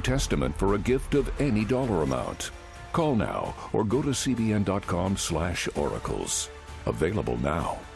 Testament for a gift of any dollar amount. Call now or go to cbn.com/oracles. Available now.